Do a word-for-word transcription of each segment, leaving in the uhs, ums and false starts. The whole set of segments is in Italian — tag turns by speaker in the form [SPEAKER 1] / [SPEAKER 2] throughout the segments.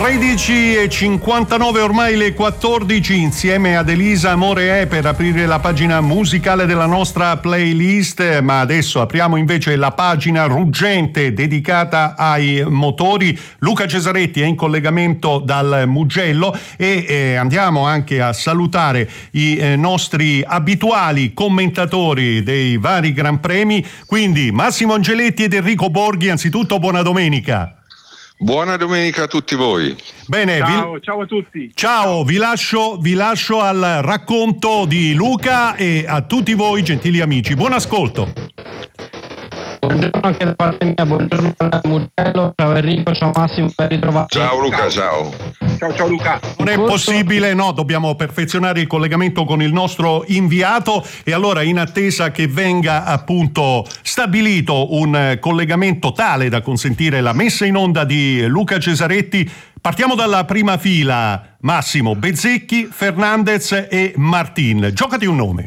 [SPEAKER 1] tredici e cinquantanove, ormai le quattordici, insieme ad Elisa Amore è per aprire la pagina musicale della nostra playlist, ma adesso apriamo invece la pagina ruggente dedicata ai motori. Luca Cesaretti è in collegamento dal Mugello e eh, andiamo anche a salutare i eh, nostri abituali commentatori dei vari Gran Premi, quindi Massimo Angeletti ed Enrico Borghi. Anzitutto buona domenica.
[SPEAKER 2] Buona domenica a tutti voi.
[SPEAKER 1] Bene,
[SPEAKER 3] ciao,
[SPEAKER 1] vi...
[SPEAKER 3] ciao a tutti.
[SPEAKER 1] Ciao, vi lascio, vi lascio al racconto di Luca e a tutti voi, gentili amici. Buon ascolto.
[SPEAKER 4] Buongiorno anche da parte mia, buongiorno al Mugello, ciao Enrico, ciao Massimo, ben ritrovati.
[SPEAKER 2] Ciao Luca, ciao.
[SPEAKER 3] Ciao, ciao Luca.
[SPEAKER 1] Non è possibile, no, dobbiamo perfezionare il collegamento con il nostro inviato e allora, in attesa che venga appunto stabilito un collegamento tale da consentire la messa in onda di Luca Cesaretti, partiamo dalla prima fila. Massimo, Bezzecchi, Fernandez e Martin. Giocati un nome.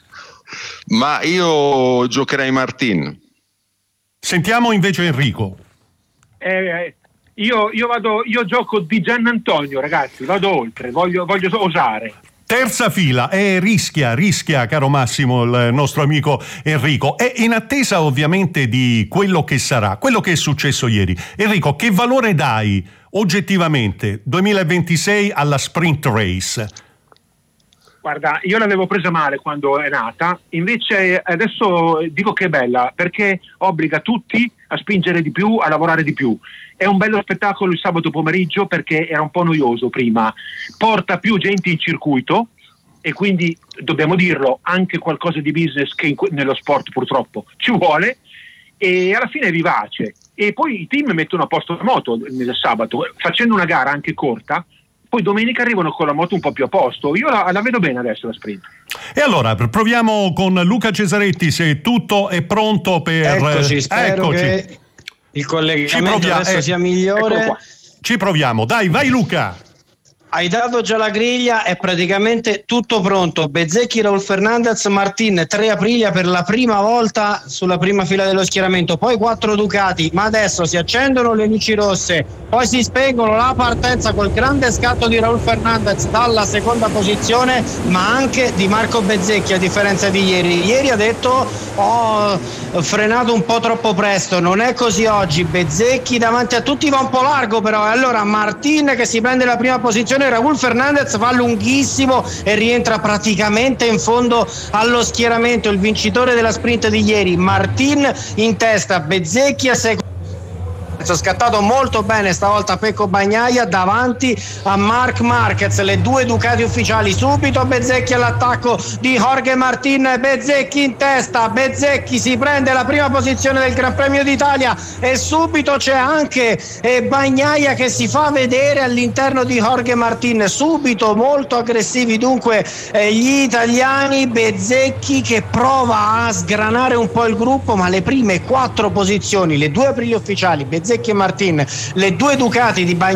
[SPEAKER 2] Ma io giocherei Martin.
[SPEAKER 1] Sentiamo invece Enrico.
[SPEAKER 3] Eh, io, io vado, io gioco di Giannantonio, ragazzi, vado oltre, voglio, voglio osare.
[SPEAKER 1] Terza fila, e rischia, rischia, caro Massimo, il nostro amico Enrico. È in attesa ovviamente di quello che sarà, quello che è successo ieri. Enrico, che valore dai oggettivamente duemilaventisei alla sprint race?
[SPEAKER 3] Guarda, io l'avevo presa male quando è nata, invece adesso dico che è bella, perché obbliga tutti a spingere di più, a lavorare di più. È un bello spettacolo il sabato pomeriggio perché era un po' noioso prima, porta più gente in circuito e quindi, dobbiamo dirlo, anche qualcosa di business che in, nello sport purtroppo ci vuole, e alla fine è vivace. E poi i team mettono a posto la moto nel sabato, facendo una gara anche corta. Poi domenica arrivano con la moto un po' più a posto. Io la, la vedo bene adesso la sprint.
[SPEAKER 1] E allora proviamo con Luca Cesaretti, se tutto è pronto per...
[SPEAKER 4] Eccoci, spero
[SPEAKER 1] Eccoci.
[SPEAKER 4] che il collegamento
[SPEAKER 1] provia-
[SPEAKER 4] adesso
[SPEAKER 1] eh,
[SPEAKER 4] sia migliore.
[SPEAKER 1] Ci proviamo, dai, vai Luca.
[SPEAKER 4] Hai dato già la griglia, è praticamente tutto pronto. Bezzecchi, Raul Fernandez, Martin, tre Aprilia per la prima volta sulla prima fila dello schieramento, poi quattro Ducati, ma adesso si accendono le luci rosse, poi si spengono, la partenza col grande scatto di Raul Fernandez dalla seconda posizione, ma anche di Marco Bezzecchi, a differenza di ieri. Ieri ha detto ho frenato un po' troppo presto, non è così oggi. Bezzecchi davanti a tutti va un po' largo però, e allora Martin che si prende la prima posizione, Raul Fernandez va lunghissimo e rientra praticamente in fondo allo schieramento, il vincitore della sprint di ieri. Martin in testa, Bezzecchi a seconda, scattato molto bene stavolta Pecco Bagnaia davanti a Marc Marquez. Le due Ducati ufficiali, subito Bezzecchi all'attacco di Jorge Martin, Bezzecchi in testa, Bezzecchi si prende la prima posizione del Gran Premio d'Italia e subito c'è anche eh, Bagnaia che si fa vedere all'interno di Jorge Martin, subito molto aggressivi dunque eh, gli italiani. Bezzecchi che prova a sgranare un po' il gruppo, ma le prime quattro posizioni, le due Aprilia ufficiali, Bezzecchi e Martin, le due Ducati di Bagnaia